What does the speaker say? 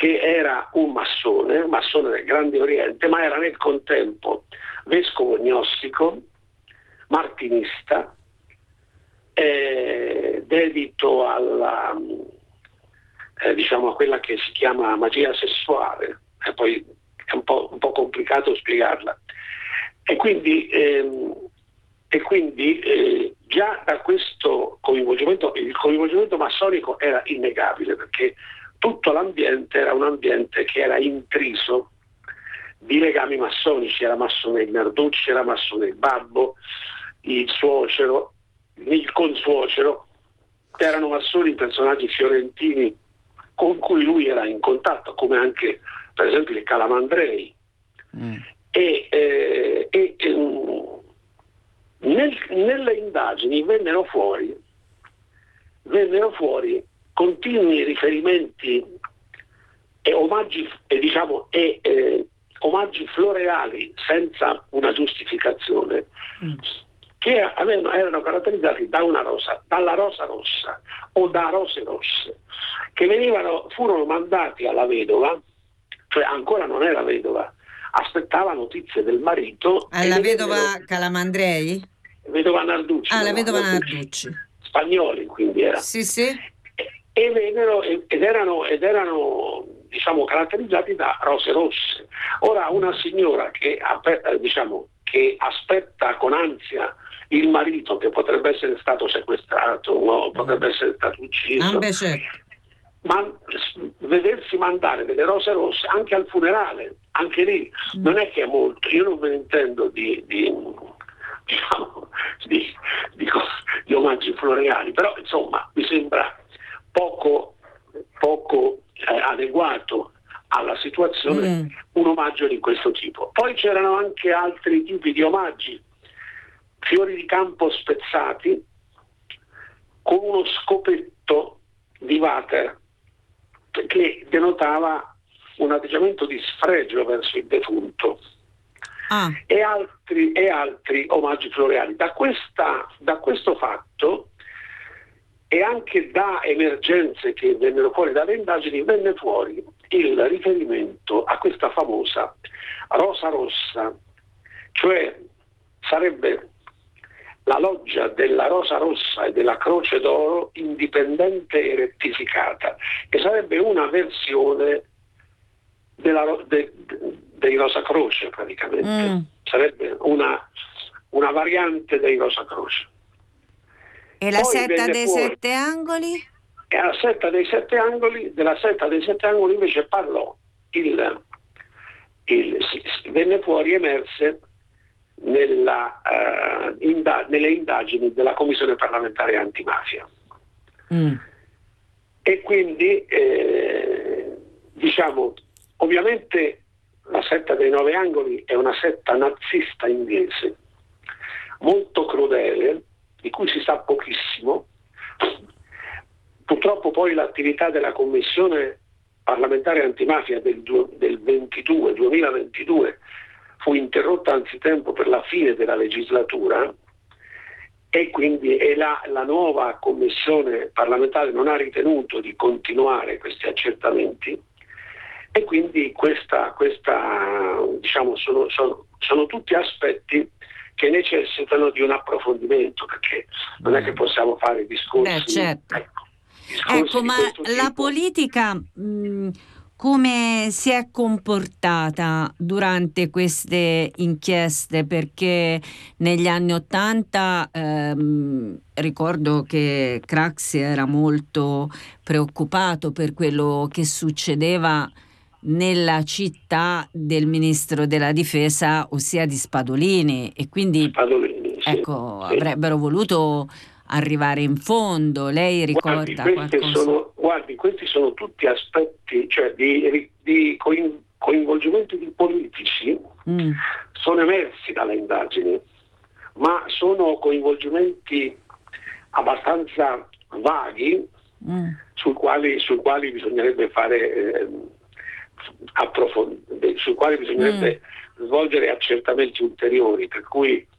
che era un massone del Grande Oriente, ma era nel contempo vescovo gnostico, martinista, dedito alla diciamo a quella che si chiama magia sessuale, e poi è un po' complicato spiegarla, e quindi già da questo coinvolgimento, il coinvolgimento massonico era innegabile, perché tutto l'ambiente era un ambiente che era intriso di legami massonici. Era massone il Narducci, era massone il babbo, il suocero, il consuocero, erano massoni personaggi fiorentini con cui lui era in contatto, come anche per esempio il Calamandrei. Nelle indagini vennero fuori continui riferimenti e omaggi omaggi floreali senza una giustificazione, che erano caratterizzati dalla rosa rossa o da rose rosse, che furono mandati alla vedova, cioè ancora non era vedova, aspettava notizie del marito. Alla vedova Calamandrei? Vedova Narducci. La vedova Narducci. Spagnoli, quindi era. Sì, sì. Ed erano diciamo caratterizzati da rose rosse. Ora una signora che aspetta con ansia il marito, che potrebbe essere stato sequestrato o potrebbe essere stato ucciso, ma vedersi mandare delle rose rosse anche al funerale, anche lì non è che è molto. Io non me ne intendo di omaggi floreali, però insomma mi sembra poco adeguato alla situazione un omaggio di questo tipo. Poi c'erano anche altri tipi di omaggi: fiori di campo spezzati con uno scopetto di water che denotava un atteggiamento di sfregio verso il defunto, e altri omaggi floreali. Da questo fatto, e anche da emergenze che vennero fuori dalle indagini, venne fuori il riferimento a questa famosa rosa rossa, cioè sarebbe la loggia della Rosa Rossa e della Croce d'Oro indipendente e rettificata, che sarebbe una versione dei Rosa Croce praticamente. Sarebbe una variante dei Rosa Croce. E la setta dei sette angoli? E la setta dei sette angoli, della setta dei sette angoli invece parlò venne fuori, emerse nelle indagini della Commissione parlamentare antimafia. E quindi ovviamente la setta dei nove angoli è una setta nazista inglese molto crudele, di cui si sa pochissimo. Purtroppo poi l'attività della Commissione parlamentare antimafia del 2022 fu interrotta anzitempo per la fine della legislatura, e quindi la nuova Commissione parlamentare non ha ritenuto di continuare questi accertamenti, e quindi sono tutti aspetti che necessitano di un approfondimento, perché non è che possiamo fare discorsi. Certo. Ecco, ma la politica come si è comportata durante queste inchieste? Perché negli anni '80 ricordo che Craxi era molto preoccupato per quello che succedeva nella città del ministro della difesa, ossia di Spadolini, e quindi avrebbero voluto arrivare in fondo. Lei ricorda qualcosa? Questi sono tutti aspetti, cioè di coinvolgimenti di politici, sono emersi dalle indagini, ma sono coinvolgimenti abbastanza vaghi, sui quali bisognerebbe fare sui quali bisognerebbe svolgere accertamenti ulteriori, per cui